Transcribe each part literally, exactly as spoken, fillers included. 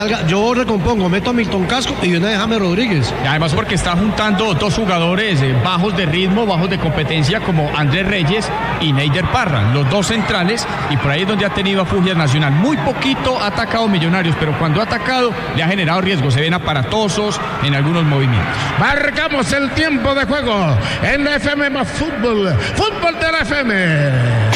Yo recompongo, meto a Milton Casco y viene de James Rodríguez. Y además porque está juntando dos jugadores eh, bajos de ritmo, bajos de competencia, como Andrés Reyes y Neider Parra, los dos centrales, y por ahí es donde ha tenido afugia Nacional. Muy poquito ha atacado Millonarios, pero cuando ha atacado le ha generado riesgo, se ven aparatosos en algunos movimientos. Marcamos el tiempo de juego en la F M más fútbol, fútbol de la F M.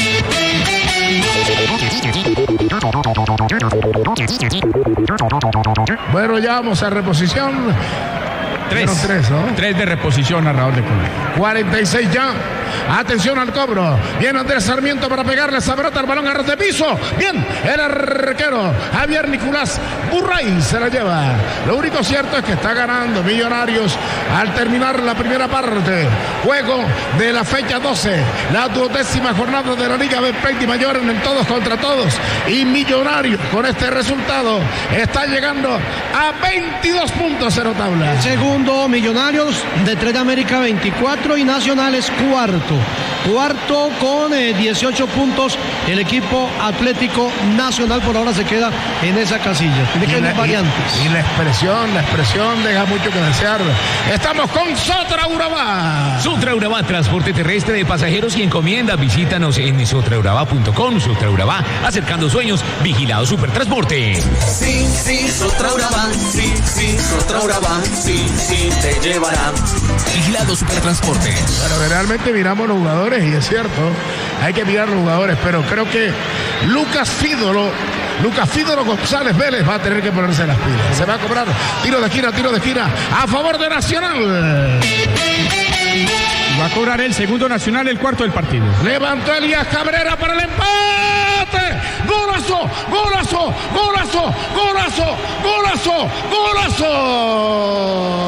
Bueno, ya vamos a reposición. Tres, tres, ¿no? tres de reposición, narrador de Colombia. cuarenta y seis ya. Atención al cobro. Viene Andrés Sarmiento para pegarle esa pelota al balón a ras de piso. Bien, el arquero Javier Nicolás Burray se la lleva. Lo único cierto es que está ganando Millonarios al terminar la primera parte. Juego de la fecha doce, la duodécima jornada de la Liga Betplay Mayor en el todos contra todos. Y Millonarios con este resultado está llegando a veintidós puntos, cero tabla. Segundo, Millonarios de tres de América veinticuatro y Nacionales cuarto. Cuarto con eh, dieciocho puntos el equipo Atlético Nacional. Por ahora se queda en esa casilla. Tiene que haber variantes. Y, y la expresión, la expresión deja mucho que desear. Estamos con Sotra Urabá. Sotra Urabá, transporte terrestre de pasajeros y encomiendas. Visítanos en sotra urabá punto com. Sotra Urabá, acercando sueños, vigilado Supertransporte. Sí, sí, Sotra Urabá. Sí, sí, Sotra Urabá. Sí, sí, te llevará. Vigilado Supertransporte. Bueno, realmente miramos los jugadores y es cierto, hay que mirar los jugadores, pero creo que Lucas Fídolo, Lucas Fídolo González Vélez va a tener que ponerse las pilas. Se va a cobrar tiro de esquina, tiro de esquina a favor de Nacional. Va a cobrar el segundo Nacional, el cuarto del partido. Levantó Elías Cabrera para el empate. Golazo, golazo, golazo, golazo, golazo, golazo.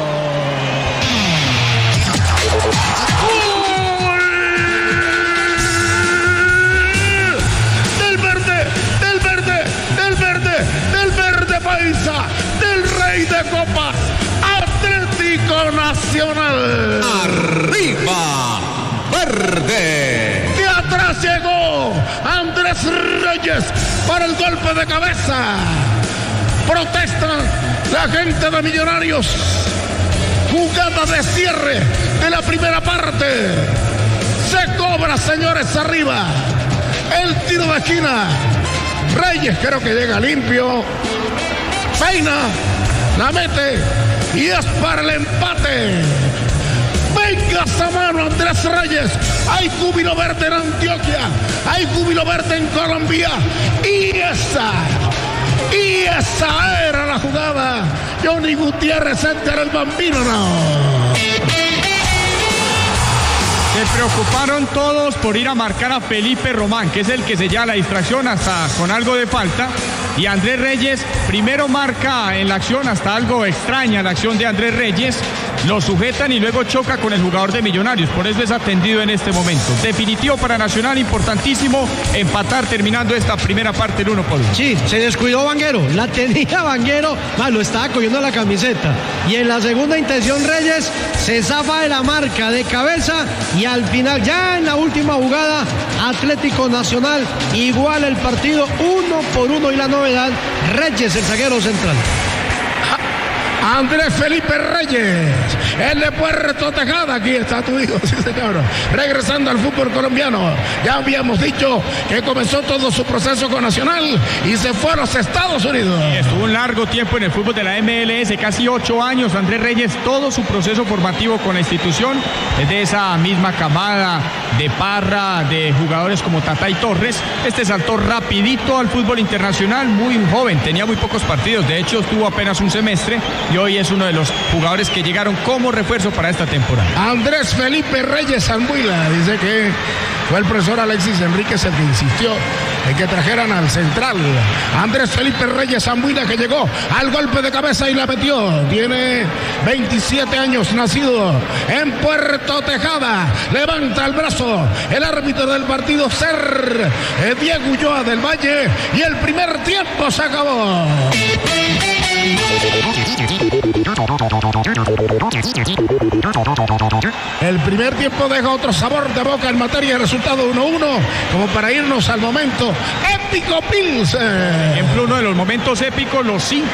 Del rey de copas, Atlético Nacional. Arriba, verde. De atrás llegó Andrés Reyes para el golpe de cabeza. Protesta la gente de Millonarios. Jugada de cierre de la primera parte. Se cobra, señores, arriba. El tiro de esquina. Reyes creo que llega limpio. Peina, la mete y es para el empate. Venga esa mano, Andrés Reyes. Hay júbilo verde en Antioquia, hay júbilo verde en Colombia. Y esa, y esa era la jugada. Johnny Gutiérrez entra el Bambino, no. Se preocuparon todos por ir a marcar a Felipe Román, que es el que sella la distracción hasta con algo de falta. Y Andrés Reyes primero marca en la acción, hasta algo extraña la acción de Andrés Reyes. Lo sujetan y luego choca con el jugador de Millonarios. Por eso es atendido en este momento. Definitivo para Nacional, importantísimo empatar terminando esta primera parte el uno por uno. Sí, se descuidó Vanguero. La tenía Vanguero, más lo estaba cogiendo la camiseta. Y en la segunda intención Reyes se zafa de la marca de cabeza. Y al final, ya en la última jugada, Atlético Nacional iguala el partido uno por uno. Y la novedad, Reyes, el zaguero central. Andrés Felipe Reyes, el de Puerto Tejada. Aquí está tu hijo, sí señor. Regresando al fútbol colombiano. Ya habíamos dicho que comenzó todo su proceso con Nacional y se fue a los Estados Unidos. Sí, estuvo un largo tiempo en el fútbol de la M L S, casi ocho años. Andrés Reyes, todo su proceso formativo con la institución es de esa misma camada de Parra, de jugadores como Tatay Torres. Este saltó rapidito al fútbol internacional, muy joven, tenía muy pocos partidos. De hecho, estuvo apenas un semestre y hoy es uno de los jugadores que llegaron como refuerzo para esta temporada. Andrés Felipe Reyes Zambuila dice que fue el profesor Alexis Enríquez el que insistió en que trajeran al central. Andrés Felipe Reyes Zambuila, que llegó al golpe de cabeza y la metió. Tiene veintisiete años, nacido en Puerto Tejada. Levanta el brazo el árbitro del partido, Ser Diego Ulloa del Valle, y el primer tiempo se acabó. El primer tiempo deja otro sabor de boca en materia de resultado uno uno, como para irnos al momento épico Pilsen. Ejemplo, uno de los momentos épicos, los cinco